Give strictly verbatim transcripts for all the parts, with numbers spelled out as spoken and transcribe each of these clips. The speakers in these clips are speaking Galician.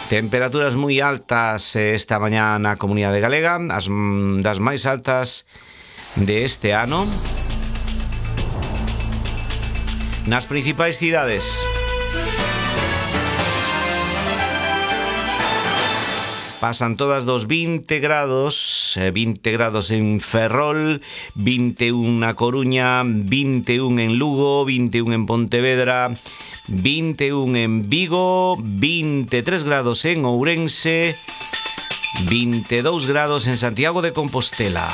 Temperaturas moi altas esta mañá na Comunidade Galega, as das máis altas de este ano. Nas principais cidades: pasan todas dos vinte grados, vinte grados en Ferrol, vinte e un na Coruña, vinte e un en Lugo, vinte e un en Pontevedra, vinte e un en Vigo, vinte e tres grados en Ourense, vinte e dous grados en Santiago de Compostela.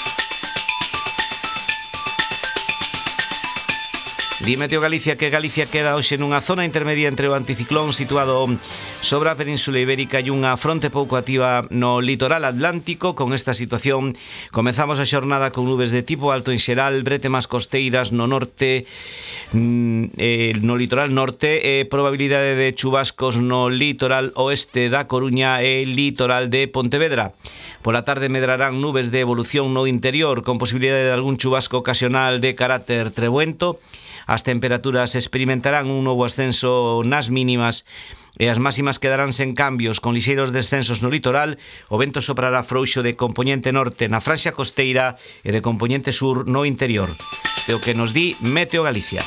Di Meteo Galicia que Galicia queda hoxe nunha zona intermedia entre o anticiclón situado sobre a Península Ibérica e unha fronte pouco activa no litoral atlántico. Con esta situación comezamos a xornada con nubes de tipo alto en xeral, brétemas costeiras no norte, eh, no litoral norte, e probabilidade de chubascos no litoral oeste da Coruña e litoral de Pontevedra. Pola tarde medrarán nubes de evolución no interior, con posibilidade de algún chubasco ocasional de carácter trebuento. As temperaturas experimentarán un novo ascenso nas mínimas e as máximas quedarán sen cambios, con lixeiros descensos no litoral. O vento soprará frouxo de compoñente norte na franxa costeira e de compoñente sur no interior. Isto é o que nos di Meteo Galicia.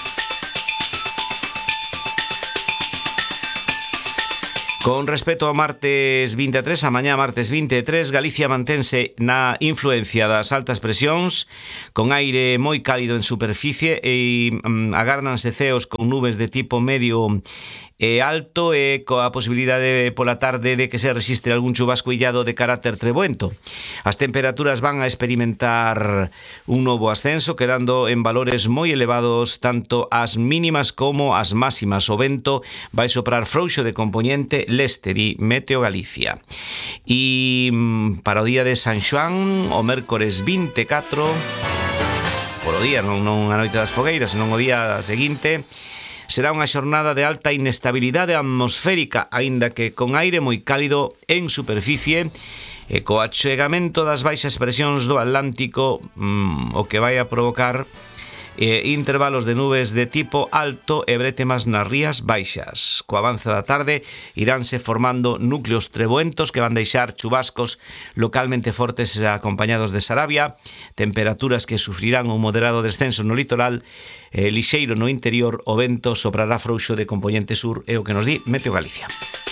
Con respecto ao martes vinte e tres, a mañá martes vinte e tres, Galicia mantense na influencia das altas presións, con aire moi cálido en superficie e um, agárdanse ceos con nubes de tipo medio e alto, e coa posibilidade pola tarde de que se resistre algún chubasco illado de carácter trebuento. As temperaturas van a experimentar un novo ascenso, quedando en valores moi elevados tanto as mínimas como as máximas. O vento vai soprar frouxo de compoñente leste, di Meteo Galicia. E para o día de San Xoán, o mércores vinte e catro, polo día, non, non a noite das fogueiras, senón o día seguinte, será unha xornada de alta inestabilidade atmosférica, aínda que con aire moi cálido en superficie e co achegamento das baixas presións do Atlántico, mmm, o que vai a provocar eh, intervalos de nubes de tipo alto e brétemas nas rías baixas. Co avance da tarde iránse formando núcleos treboentos que van deixar chubascos localmente fortes acompañados de sarabia, temperaturas que sufrirán un moderado descenso no litoral, eh, lixeiro no interior. O vento soprará frouxo de compoñente sur, é o que nos di Meteo Galicia.